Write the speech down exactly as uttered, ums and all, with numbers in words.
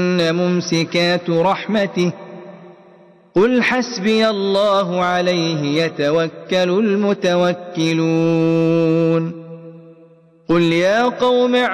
ممسكات رحمته قل حسبي الله عليه يتوكل المتوكلون قل يا قوم